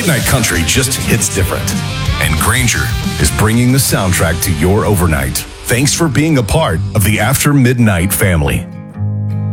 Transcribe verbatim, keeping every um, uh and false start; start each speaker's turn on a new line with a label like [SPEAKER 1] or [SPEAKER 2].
[SPEAKER 1] Midnight Country just hits different. And Granger is bringing the soundtrack to your overnight. Thanks for being a part of the After Midnight family.